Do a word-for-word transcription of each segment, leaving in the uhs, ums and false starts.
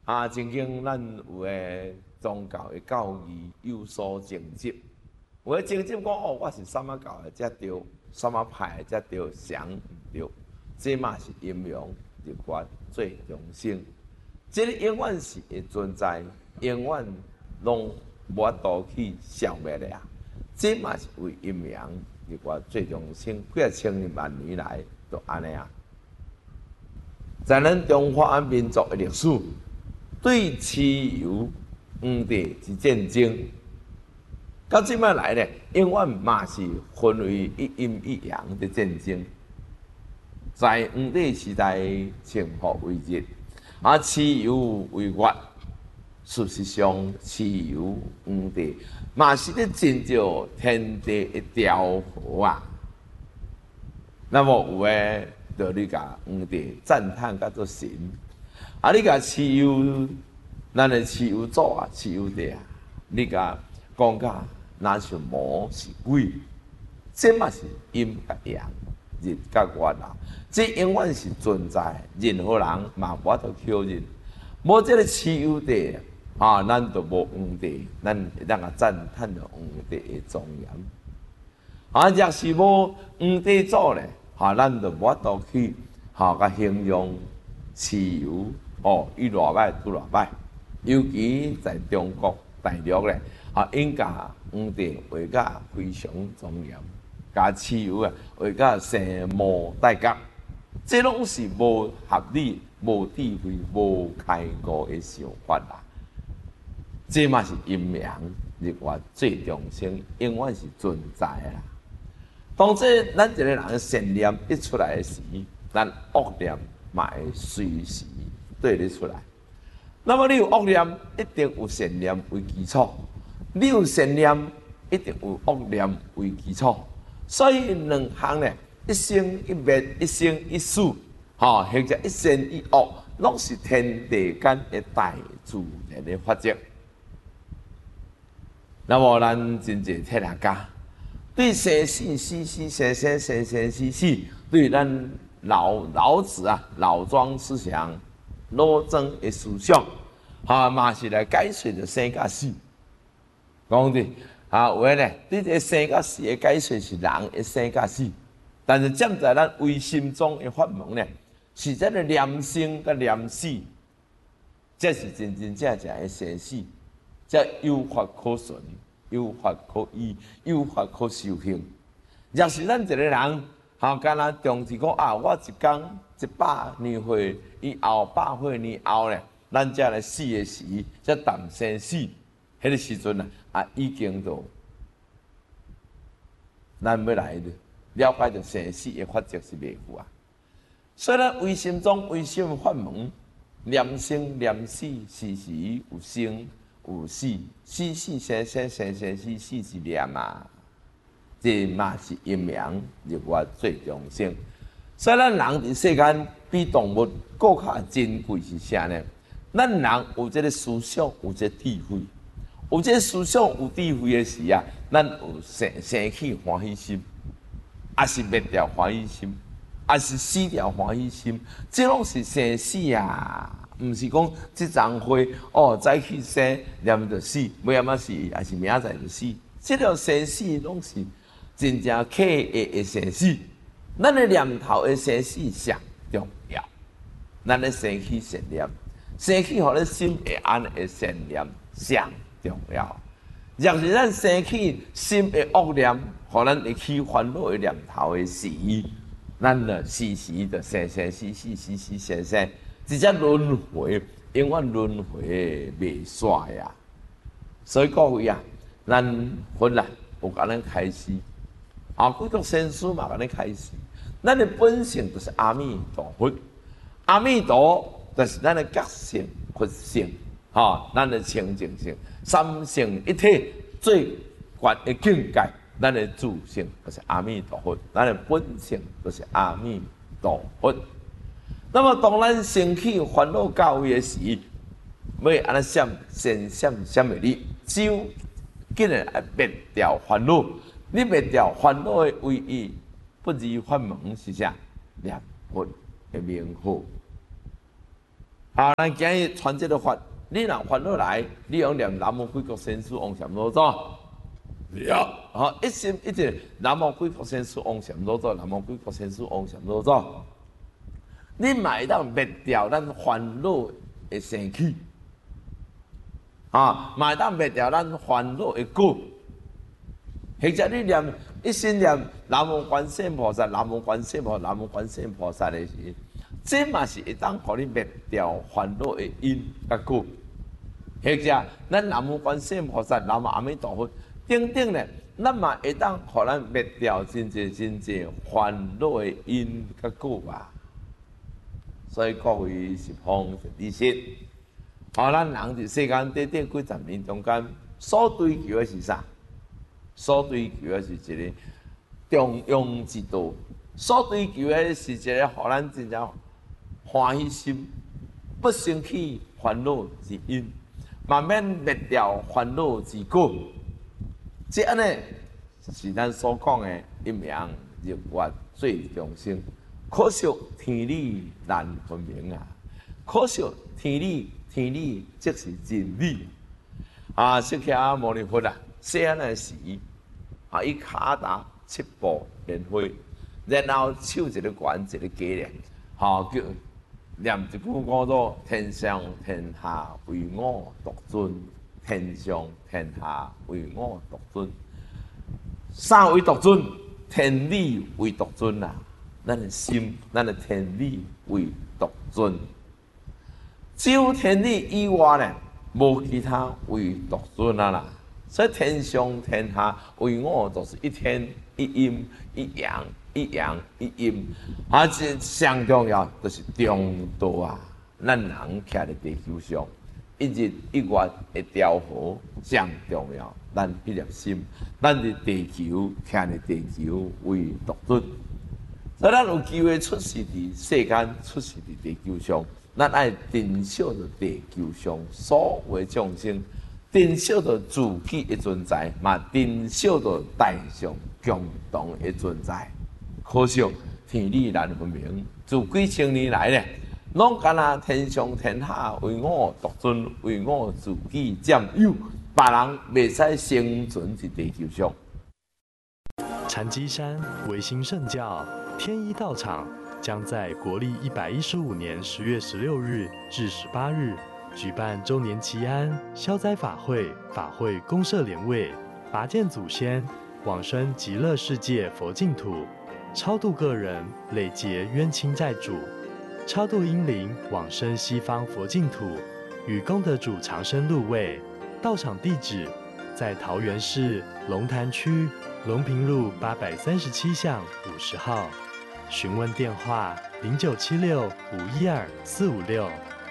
啊，曾经咱有诶宗教诶教义有所争执，有诶争执讲哦，我是什么教诶才对，什么派才对，常毋对，这嘛是阴阳日月最中性。这个永远是会存在，永远拢无法度去消灭的啊！这嘛是为阴阳日月最中性，几啊千年万年来都安尼啊。在咱中华民族的历史，对蚩尤黄帝之战争，到即摆来咧，永远嘛是分为一阴一阳的战争。在黄帝时代，称呼为日。啊，蚩尤为月，事实上，蚩尤黄帝嘛是咧遵照天地的调和啊。那么有诶，就你甲黄帝赞叹甲做神，啊，你甲蚩尤，咱诶蚩尤祖啊，蚩尤帝啊，你甲讲甲那是魔是鬼，这嘛是阴甲阳，日甲月啊。这永远是存在，任何人嘛无法度挑战。无这个蚩尤帝啊，咱就无黄帝，咱会当啊赞叹着黄帝的庄严。啊，若是无黄帝祖咧，哈，咱就无法度去哈甲形容蚩尤哦，伊偌歹拄偌歹。尤其在中国大陆咧，啊，应甲黄帝画甲非常庄严，甲蚩尤啊画甲生无大甲。这拢是无合理、无智慧、无开悟的想法啦。这嘛是阴阳日月最中性，永远是存在啦。当这咱一个人善念一出来时，咱恶念嘛会随时对你出来。那么你有恶念，一定有善念为基础；你有善念，一定有恶念为基础。所以两项呢。一生一灭，一生一死，吼，或者一善一恶，拢是天地间的大自然的法则。那么咱真济哲学家对生死死死生生生生死死，对咱老老子啊老庄思想、老庄的思想，哈嘛是来解释着生甲死。讲的啊，有诶咧，对这生甲死的解释是人的生甲死。但是，站在咱唯心中的法门呢，是这个念生甲念死，这是真真正正的生死，这有法可循，有法可依，有法可修行。若是咱一个人，哈，干那重视讲啊，我一天一百年岁以后，百岁年后咧，咱才来死的时，才谈生死，迄个时阵啊，啊，已经都咱要来的。了解到生死的法则是袂赴啊，所以咱唯心中唯心法门，念生念死，时时有生有死，死死生生生生死死是念啊，这嘛是阴阳日月最中性。所以咱人伫世间比动物更较珍贵是啥呢？咱人有这个思想，有这个智慧，有这个思想有智慧的时啊，咱有生生起欢喜心。也是灭掉欢喜心，也是死掉欢喜心，这拢是生死啊！毋是讲即丛花哦，早起生念着死，尾暗仔死，也是明仔载就死。这条生死拢是真正客的的生死，咱的念头的生死上重要。咱的生起善念，生起互咱心会安的善念上重要。若是咱生起心的恶念，互咱会起烦恼的念头的时，咱就时时就生生死死、死死生生，直接轮回，永远轮回袂煞呀。所以各位啊，咱佛啊有甲咱开示，啊，几多先师嘛甲咱开示，咱的本性就是阿弥陀佛，阿弥陀就是咱的觉性、佛性，哈，咱的清净性。三性一体最高的境界，咱的自性就是阿弥陀佛，咱的本性就是阿弥陀佛。那么当咱升起烦恼到位的时，要安尼闪，先闪闪的你，只有竟然要灭掉烦恼。你灭掉烦恼的唯一不二法门是啥？念佛的名号。 啊，咱今日传这个法，你若烦恼来，你用念南无贵国先师王禅罗座。了，好，一心一直南无贵国先师王禅罗座，南无贵国先师王禅罗座。你买当灭掉咱烦恼的生气，啊，买当灭掉咱烦恼的果。或者你念一心念南无观世音菩萨，南无观世音菩萨，南无观世音菩萨的时，这嘛是会当互你灭掉烦恼的因甲果。或者咱南无观世音菩萨，南无阿弥陀佛，等等咧，咱嘛会当互咱灭掉真济真济烦恼的因甲果吧。所以各位是方是理性。好，咱人伫世间短短几十年中间，所追求的是啥？所追求的是一个中庸之道，所追求的是一个互咱真正欢喜心，不生起烦恼之因，慢慢灭掉烦恼之果。这安尼是咱所讲的阴阳日月最众生。可惜天理难分明啊！可惜天理，天理即是真理啊！释迦牟尼佛啊，细汉的时啊，伊骹踏七步莲花，然后手一个悬一个低咧，吼、啊、叫念一句叫做“天上天下唯我独尊，天上天下唯我独尊”。啥为独尊？天理为独尊啊！咱的心，咱的天理为独尊，只有天理以外呢，无其他为独尊啊啦。所以天上天下为我都是一天一阴一阳一阳一阴，而且上重要就是中道啊。咱人徛在地球上，一日一月的调和上重要。咱迄粒心，咱的地球徛在地球为独尊。所以咱有机会出世伫世间，出世伫地球上，咱爱珍惜着地球上所有众生，珍惜着自己的存在，嘛珍惜着大众共同的存在。可惜天理难分明，自几千年来咧，拢干那天上天下为我独尊，为我自己占有，别人袂使生存伫地球上。 禅机山维新圣教天一道场将在国历一百一十五年十月十六日至十八日举办周年祈安消灾法会，法会公设莲位，拔剑祖先，往生极乐世界佛净土，超度个人累劫冤亲债主，超度阴灵往生西方佛净土，与功德主长生入位。道场地址在桃园市龙潭区龙平路八百三十七巷五十号，询问电话零九七六五一二四五六。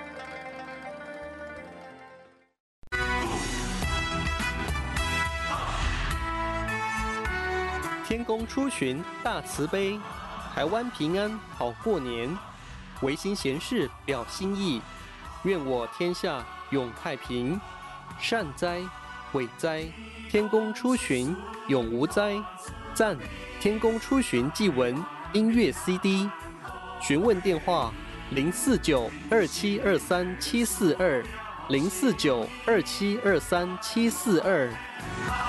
天公出巡大慈悲，台湾平安好过年。维新贤士表心意，愿我天下永太平。善哉，伟哉，天公出巡永无灾。赞，天公出巡祭文音乐 C D。询问电话零四九二七二三七四二零四九二七二三七四二。